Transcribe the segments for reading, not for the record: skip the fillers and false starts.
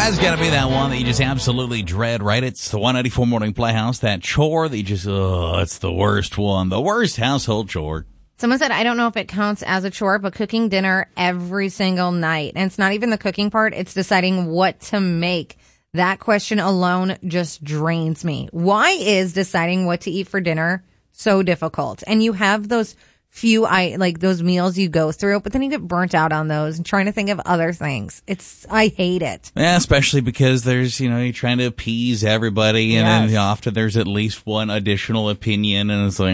That's got to be that one that you just absolutely dread, right? It's the 194 Morning Playhouse, that chore that you just, it's the worst one. The worst household chore. Someone said, I don't know if it counts as a chore, but cooking dinner every single night. And it's not even the cooking part. It's deciding what to make. That question alone just drains me. Why is deciding what to eat for dinner so difficult? And you have those few, those meals you go through, but then you get burnt out on those and trying to think of other things. I hate it. Yeah, especially because there's, you're trying to appease everybody, and then often there's at least one additional opinion, and it's like,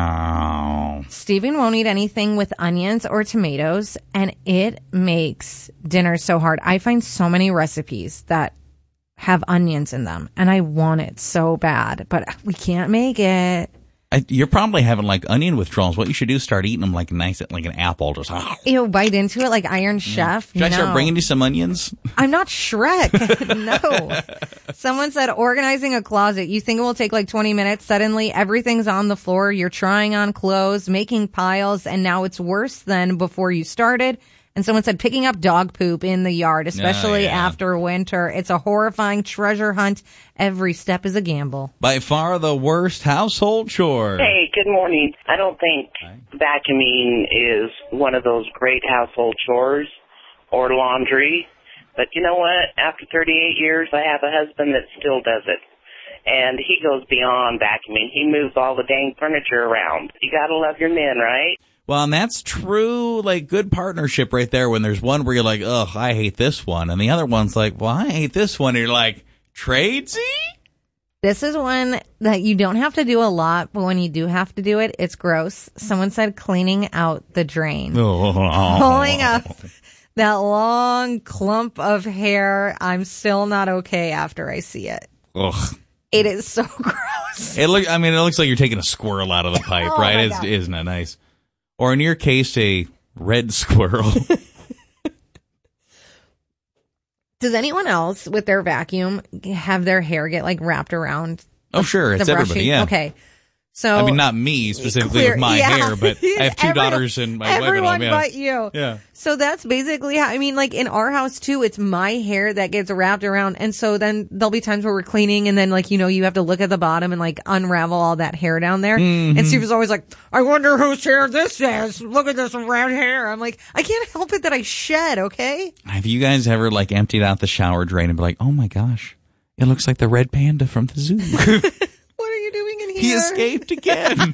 oh. Steven won't eat anything with onions or tomatoes, and it makes dinner so hard. I find so many recipes that have onions in them, and I want it so bad, but we can't make it. You're probably having onion withdrawals. What you should do is start eating them like nice, like an apple. Just bite into it like Iron Chef. Should I start bringing you some onions? I'm not Shrek. No. Someone said organizing a closet. You think it will take 20 minutes. Suddenly everything's on the floor. You're trying on clothes, making piles, and now it's worse than before you started. And someone said picking up dog poop in the yard, especially after winter. It's a horrifying treasure hunt. Every step is a gamble. By far the worst household chore. Hey, good morning. I don't think vacuuming is one of those great household chores or laundry. But you know what? After 38 years, I have a husband that still does it. And he goes beyond vacuuming. He moves all the dang furniture around. You gotta love your men, right? Well, and that's true, good partnership right there when there's one where you're like, ugh, I hate this one. And the other one's like, well, I hate this one. And you're like, tradesy? This is one that you don't have to do a lot, but when you do have to do it, it's gross. Someone said cleaning out the drain. Pulling up that long clump of hair. I'm still not okay after I see it. Ugh. It is so gross. It looks like you're taking a squirrel out of the pipe, right? Isn't it nice? Or in your case, a red squirrel. Does anyone else with their vacuum have their hair get wrapped around? Oh, sure. It's everybody. Yeah. Okay. So, not me specifically with my hair, but I have two daughters and my wife at home. Everyone but you. Yeah. So that's basically how, in our house too, it's my hair that gets wrapped around. And so then there'll be times where we're cleaning and then you have to look at the bottom and unravel all that hair down there. Mm-hmm. And Steve is always like, I wonder whose hair this is. Look at this red hair. I'm like, I can't help it that I shed, okay? Have you guys ever emptied out the shower drain and be like, oh my gosh, it looks like the red panda from the zoo. What are you doing in here? He escaped again.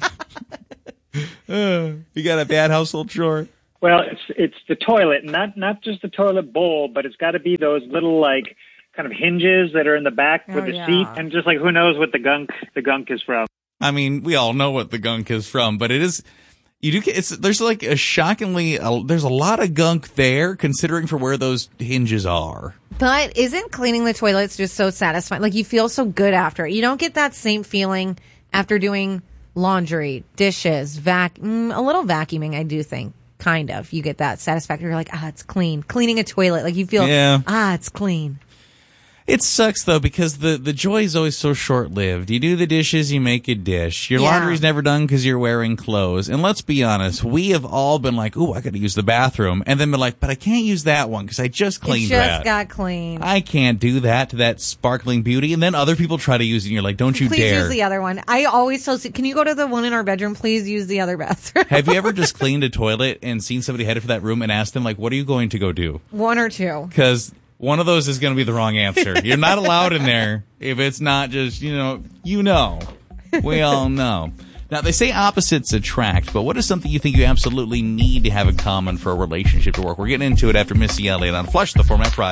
You got a bad household chore? Well, it's the toilet, not just the toilet bowl, but it's got to be those little kind of hinges that are in the back with the seat, and just who knows what the gunk is from. I mean, we all know what the gunk is from, but it is. There's a shockingly there's a lot of gunk there considering for where those hinges are. But isn't cleaning the toilets just so satisfying? You feel so good after it. You don't get that same feeling after doing laundry, dishes, a little vacuuming. I do think kind of you get that satisfaction. You're like, it's clean. Cleaning a toilet, you feel, it's clean. It sucks, though, because the joy is always so short-lived. You do the dishes, you make a dish. Your laundry's never done because you're wearing clothes. And let's be honest, we have all been like, ooh, I got to use the bathroom. And then been like, but I can't use that one because I just cleaned that. It just got cleaned. I can't do that to that sparkling beauty. And then other people try to use it, and you're like, don't you dare. Please use the other one. I always tell Steve, can you go to the one in our bedroom? Please use the other bathroom. Have you ever just cleaned a toilet and seen somebody headed for that room and asked them, what are you going to go do? One or two. Because one of those is going to be the wrong answer. You're not allowed in there if it's not just, We all know. Now, they say opposites attract, but what is something you think you absolutely need to have in common for a relationship to work? We're getting into it after Missy Elliott on Flush the Format Friday.